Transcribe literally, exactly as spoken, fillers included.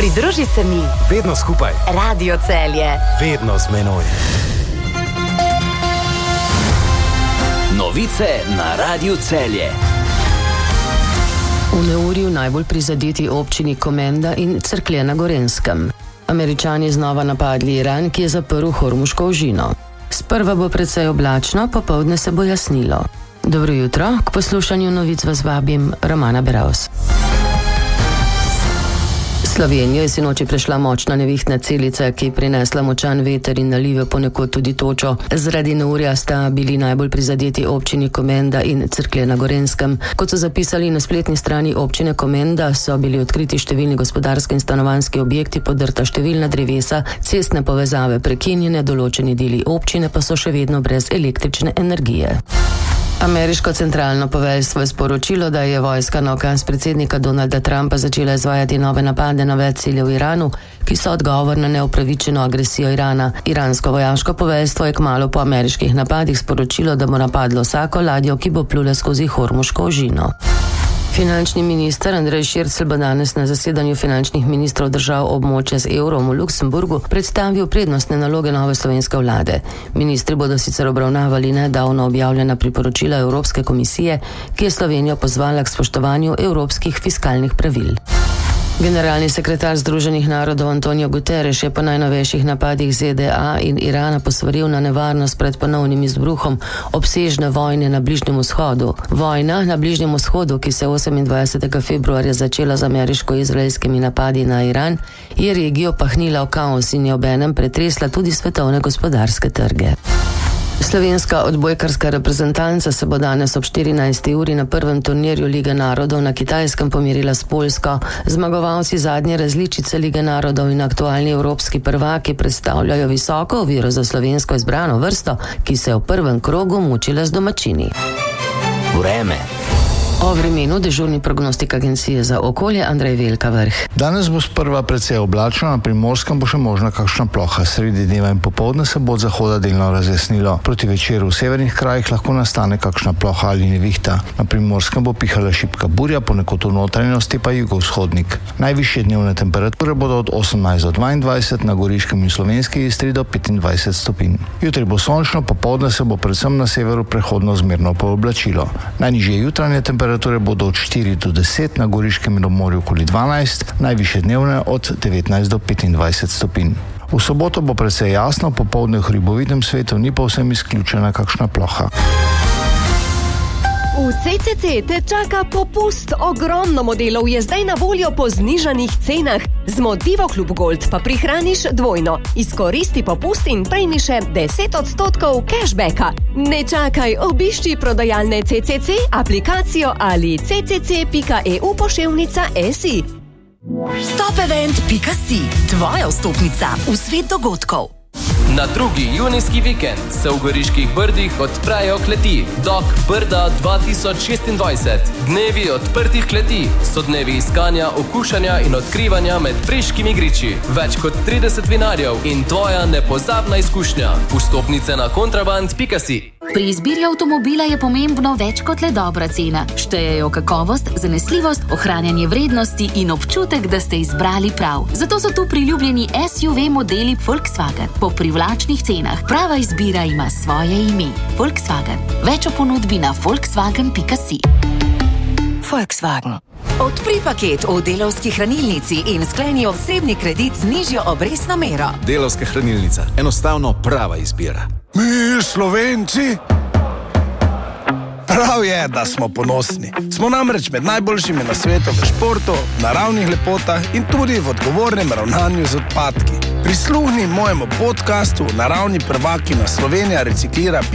Pridruži se mi. Vedno skupaj. Radio Celje. Vedno z menoj. Novice na Radiu Celje. V neurju najbolj prizadeti občini Komenda in Cerklje na Gorenjskem. Američani znova napadli Iran, ki je zaprl Hormuško ožino. Sprva bo precej oblačno, popoldne se bo jasnilo. Dobro jutro, k poslušanju novic vas vabim Romana Beravs. Slovenijo je sinoči prešla močna nevihtna celica, ki je prinesla močan veter in nalive, ponekod tudi točo. Zaradi neurja sta bili najbolj prizadeti občini Komenda in Cerklje na Gorenjskem. Kot so zapisali na spletni strani občine Komenda, so bili odkriti številni gospodarski in stanovanjski objekti, podrta številna drevesa, cestne povezave prekinjene, določeni deli občine pa so še vedno brez električne energije. Ameriško centralno poveljstvo je sporočilo, da je vojska na ukaz predsednika Donalda Trumpa začela izvajati nove napade na več ciljev v Iranu, ki so odgovor na neupravičeno agresijo Irana. Iransko vojaško poveljstvo je kmalu po ameriških napadih sporočilo, da bo napadlo vsako ladjo, ki bo plula skozi Hormuško ožino. Finančni minister Andrej Šircelj bo danes na zasedanju finančnih ministrov držav območja z evrom v Luksemburgu predstavil prednostne naloge nove slovenske vlade. Ministri bodo sicer obravnavali nedavno objavljena priporočila Evropske komisije, ki je Slovenijo pozvala k spoštovanju evropskih fiskalnih pravil. Generalni sekretar Združenih narodov Antonio Guterres je po najnovejših napadih Z D A in Irana posvaril na nevarnost pred ponovnim izbruhom obsežne vojne na Bližnjem vzhodu. Vojna na Bližnjem vzhodu, ki se je osemindvajsetega februarja začela z ameriško-izraelskimi napadi na Iran, je regijo pahnila v kaos in je obenem pretresla tudi svetovne gospodarske trge. Slovenska odbojkarska reprezentanca se bo danes ob štirinajsti uri na prvem turnirju Lige narodov na Kitajskem pomirila s Poljsko. Zmagovalci zadnje različice Lige narodov in aktualni evropski prvaki predstavljajo visoko oviro za slovensko izbrano vrsto, ki se je v prvem krogu mučila z domačini. Vreme. O vremenu dežurni prognostik agencije za okolje Andrej Velka Vrh. Danes bo sprva precej oblačno, na Primorskem bo še možna kakšna ploha. Sredi dneva in popoldne se bo od zahoda delno razjasnilo. Proti večeru v severnih krajih lahko nastane kakšna ploha ali nevihta. Na Primorskem bo pihala šibka burja, ponekod v notranjosti pa jugovzhodnik. Najvišje dnevne temperature bodo od osemnajst do dvaindvajset, na Goriškem in Slovenski Istri do petindvajset stopinj. Jutri bo sončno, popoldne se bo predvsem na severu prehodno zmerno pooblačilo. Najnižje jutranje temperature Temperature bodo od štiri do deset, na Goriškem in obmorju okoli dvanajst, najvišje dnevne od devetnajst do petindvajset stopinj. V soboto bo precej jasno, popoldne v hribovitem svetu ni povsem izključena kakšna ploha. V C C C te čaka popust. Ogromno modelov je zdaj na voljo po znižanih cenah. Z Motivo Klub Gold pa prihraniš dvojno. Izkoristi popust in prejmi še deset odstotkov cashbacka. Ne čakaj, obišči prodajalne C C C, aplikacijo ali c c c pika e u poševnica si. Topevent pika si, tvoja vstopnica v svet dogodkov. Na drugi junijski vikend se v Goriških Brdih odprejo kleti Dok Brda dva tisoč šestindvajset. Dnevi odprtih kleti so dnevi iskanja, okušanja in odkrivanja med preškimi griči. Več kot trideset vinarjev in tvoja nepozabna izkušnja. Vstopnice na kontraband pika si. Pri izbiri avtomobila je pomembno več kot le dobra cena. Štejejo kakovost, zanesljivost, ohranjanje vrednosti in občutek, da ste izbrali prav. Zato so tu priljubljeni S U V modeli Volkswagen. Po privlačnih cenah. Prava izbira ima svoje ime. Volkswagen. Več o ponudbi na volkswagen pika si. Volkswagen. Odpri paket v Delavski hranilnici in skleni osebni kredit z nižjo obrestno mero. Delavska hranilnica. Enostavno prava izbira. Mi, Slovenci, prav je, da smo ponosni. Smo namreč med najboljšimi na svetu v športu, naravnih lepotah in tudi v odgovornem ravnanju z odpadki. Prisluhni mojemu podcastu Naravni prvaki na Slovenija reciklira.